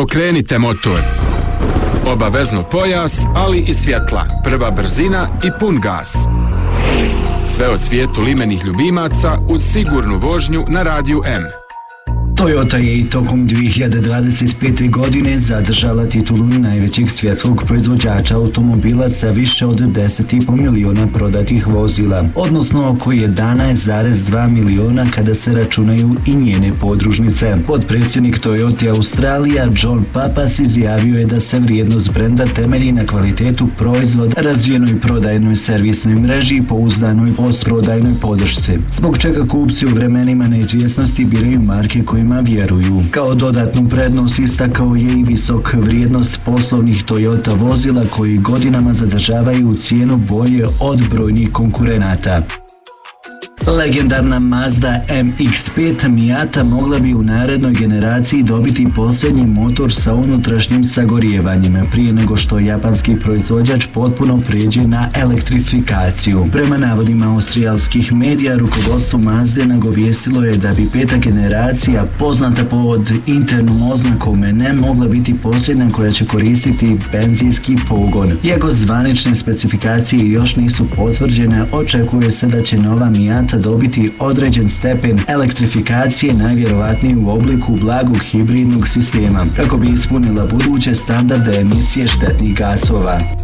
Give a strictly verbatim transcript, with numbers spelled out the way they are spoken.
Pokrenite motor. Obavezno pojas, ali i svjetla, prva brzina i pun gas. Sve o svijetu limenih ljubimaca uz sigurnu vožnju na Radiju M. Toyota je i tokom dvije hiljade dvadeset pete. godine zadržala titulu najvećeg svjetskog proizvođača automobila sa više od deset i po miliona prodatih vozila, odnosno oko jedanaest zarez dva miliona kada se računaju i njene podružnice. Potpredsjednik Toyota Australija John Pappas izjavio je da se vrijednost brenda temelji na kvalitetu proizvoda, razvijenoj prodajnoj servisnoj mreži i pouzdanoj postprodajnoj podršci, zbog čega kupci u vremenima neizvjesnosti biraju marke kojima vjeruju. Kao dodatnu prednost istakao je i visok vrijednost poslovnih Toyota vozila koji godinama zadržavaju cijenu bolje od brojnih konkurenata. Legendarna Mazda M X pet Miata mogla bi u narednoj generaciji dobiti posljednji motor sa unutrašnjim sagorijevanjem prije nego što japanski proizvođač potpuno prijeđe na elektrifikaciju. Prema navodima austrijalskih medija, rukovodstvo Mazde nagovijestilo je da bi peta generacija, poznata pod internom oznakom N M, mogla biti posljednja koja će koristiti benzinski pogon. Iako zvanične specifikacije još nisu potvrđene, očekuje se da će nova Miata dobiti određen stepen elektrifikacije, najvjerovatnije u obliku blagog hibridnog sistema, kako bi ispunila buduće standarde emisije štetnih gasova.